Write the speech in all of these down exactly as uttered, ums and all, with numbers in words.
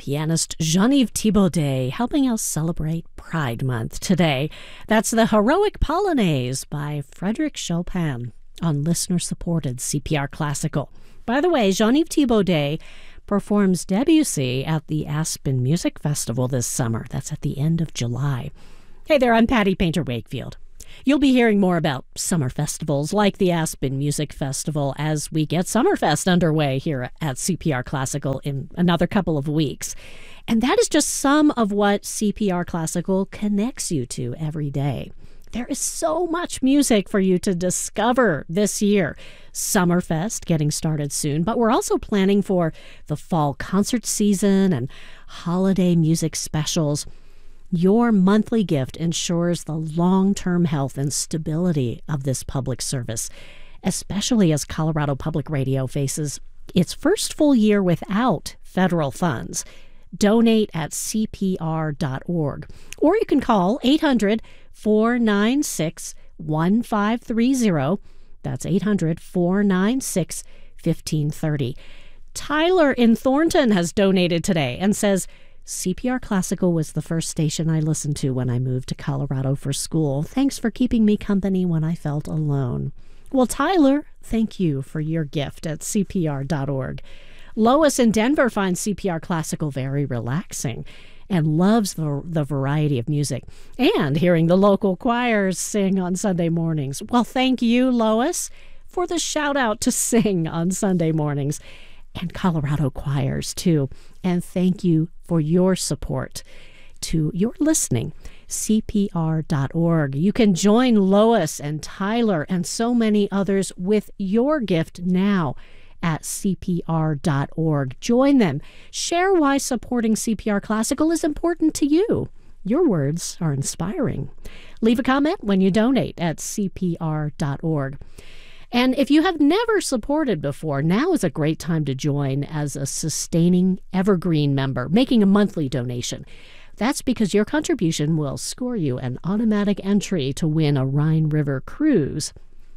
pianist Jean-Yves Thibaudet, helping us celebrate Pride Month today. That's the Heroic Polonaise by Frédéric Chopin on listener-supported C P R Classical. By the way, Jean-Yves Thibaudet performs Debussy at the Aspen Music Festival this summer. That's at the end of July. Hey there, I'm Patty Painter Wakefield. You'll be hearing more about summer festivals like the Aspen Music Festival as we get Summerfest underway here at C P R Classical in another couple of weeks. And that is just some of what C P R Classical connects you to every day. There is so much music for you to discover this year. Summerfest getting started soon, but we're also planning for the fall concert season and holiday music specials. Your monthly gift ensures the long-term health and stability of this public service, especially as Colorado Public Radio faces its first full year without federal funds. Donate at C P R dot org. Or you can call eight hundred, four nine six, one five three zero. That's eight hundred, four nine six, one five three zero. Tyler in Thornton has donated today and says, C P R Classical was the first station I listened to when I moved to Colorado for school. Thanks for keeping me company when I felt alone. Well, Tyler, thank you for your gift at C P R dot org. Lois in Denver finds C P R Classical very relaxing and loves the, the variety of music and hearing the local choirs sing on Sunday mornings. Well, thank you, Lois, for the shout out to sing on Sunday mornings. And Colorado choirs, too. And thank you for your support to your listening. C P R dot org. You can join Lois and Tyler and so many others with your gift now at C P R dot org. Join them. Share why supporting C P R Classical is important to you. Your words are inspiring. Leave a comment when you donate at C P R dot org. And if you have never supported before, now is a great time to join as a sustaining evergreen member, making a monthly donation. That's because your contribution will score you an automatic entry to win a Rhine River cruise.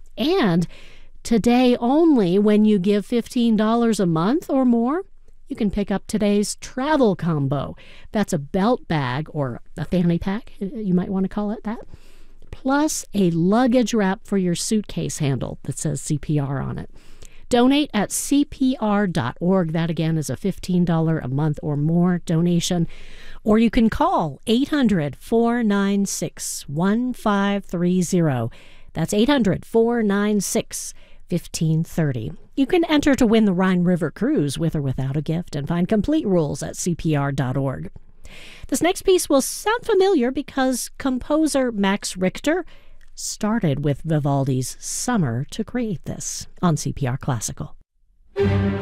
And today only, when you give fifteen dollars a month or more, you can pick up today's travel combo. That's a belt bag or a fanny pack, you might want to call it that, plus a luggage wrap for your suitcase handle that says C P R on it. Donate at C P R dot org. That, again, is a fifteen dollars a month or more donation. Or you can call eight hundred, four nine six, one five three zero. That's eight hundred, four nine six, one five three zero. You can enter to win the Rhine River cruise with or without a gift and find complete rules at C P R dot org. This next piece will sound familiar because composer Max Richter started with Vivaldi's Summer to create this on C P R Classical.